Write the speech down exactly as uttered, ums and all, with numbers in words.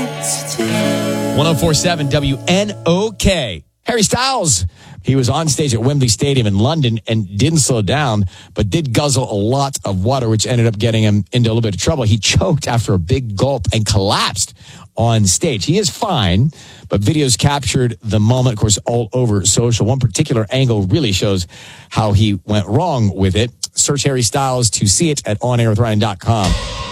one oh four point seven W N O K. Harry Styles, he was on stage at Wembley Stadium in London and didn't slow down, but did guzzle a lot of water, which ended up getting him into a little bit of trouble. He choked after a big gulp and collapsed on stage. He is fine, but videos captured the moment, of course, all over social. One particular angle really shows how he went wrong with it. Search Harry Styles to see it at on air with ryan dot com.